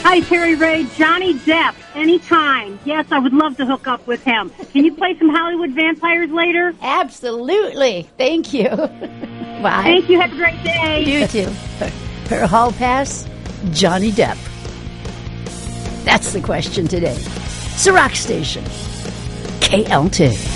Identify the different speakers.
Speaker 1: Hi, Terry Ray. Johnny Depp, anytime. Yes, I would love to hook up with him. Can you play some Hollywood vampires later?
Speaker 2: Absolutely. Thank you. Bye.
Speaker 1: Thank you. Have a great day.
Speaker 2: You too. Her hall pass, Johnny Depp. That's the question today. It's a rock station. KLT.